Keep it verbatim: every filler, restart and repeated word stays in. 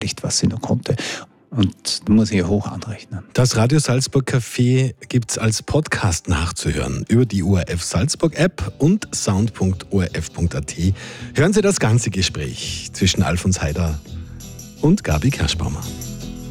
was sie noch konnte. Und da muss ich hoch anrechnen. Das Radio Salzburg Café gibt es als Podcast nachzuhören über die O R F Salzburg App und sound punkt o r f punkt a t. Hören Sie das ganze Gespräch zwischen Alfons Heider und Gabi Kerschbaumer.